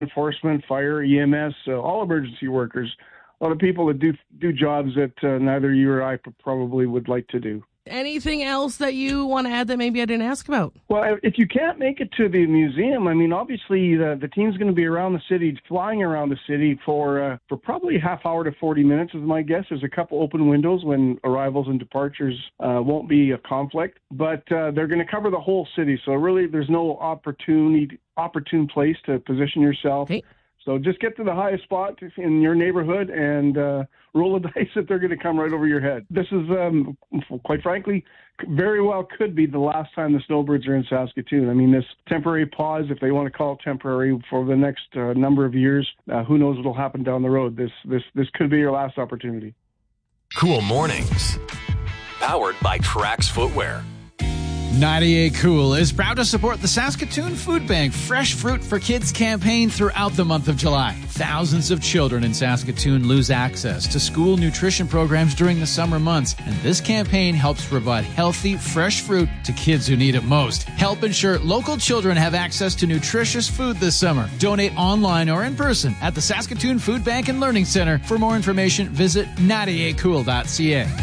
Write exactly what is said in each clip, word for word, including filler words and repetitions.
enforcement, fire, E M S, uh, all emergency workers. A lot of people that do do jobs that uh, neither you or I probably would like to do. Anything else that you want to add that maybe I didn't ask about? Well, if you can't make it to the museum, I mean, obviously the, the team's going to be around the city, flying around the city for uh, for probably a half hour to forty minutes is my guess. There's a couple open windows when arrivals and departures uh, won't be a conflict, but uh, they're going to cover the whole city. So really there's no opportunity, opportune place to position yourself. Okay. So just get to the highest spot in your neighborhood and uh, roll a dice that they're going to come right over your head. This is, um, quite frankly, very well could be the last time the Snowbirds are in Saskatoon. I mean, this temporary pause, if they want to call it temporary, for the next uh, number of years, uh, who knows what will happen down the road. This, this, this could be your last opportunity. Cool Mornings, powered by Trax Footwear. ninety-eight Cool is proud to support the Saskatoon Food Bank Fresh Fruit for Kids campaign throughout the month of July. Thousands of children in Saskatoon lose access to school nutrition programs during the summer months, and this campaign helps provide healthy, fresh fruit to kids who need it most. Help ensure local children have access to nutritious food this summer. Donate online or in person at the Saskatoon Food Bank and Learning Center. For more information, visit ninety-eight cool dot c a.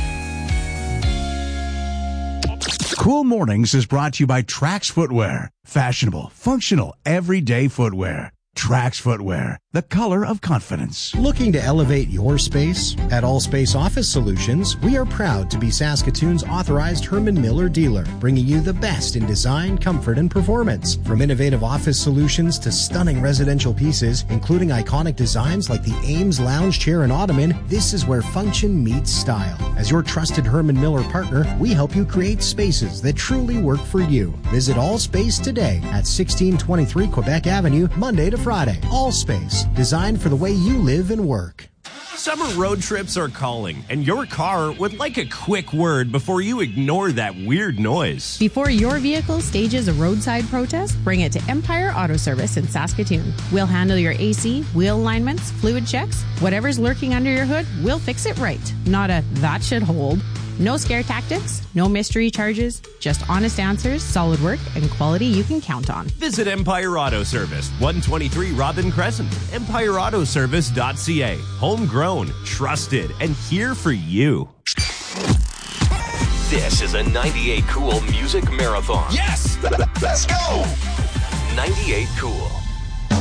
Cool Mornings is brought to you by Trax Footwear. Fashionable, functional, everyday footwear. Trax Footwear, the color of confidence. Looking to elevate your space? At All Space Office Solutions, we are proud to be Saskatoon's authorized Herman Miller dealer, bringing you the best in design, comfort, and performance. From innovative office solutions to stunning residential pieces, including iconic designs like the Ames lounge chair and ottoman, this is where function meets style. As your trusted Herman Miller partner, we help you create spaces that truly work for you. Visit All Space today at sixteen twenty-three Quebec Avenue, Monday to Friday. Friday. All Space, designed for the way you live and work. Summer road trips are calling, and your car would like a quick word before you ignore that weird noise. Before your vehicle stages a roadside protest, bring it to Empire Auto Service in Saskatoon. We'll handle your A C, wheel alignments, fluid checks. Whatever's lurking under your hood, we'll fix it right. Not a that should hold. No scare tactics, no mystery charges, just honest answers, solid work, and quality you can count on. Visit Empire Auto Service, one twenty-three Robin Crescent, empire auto service dot c a. Homegrown, trusted, and here for you. This is a ninety-eight Cool Music Marathon. Yes! Let's go! ninety-eight Cool.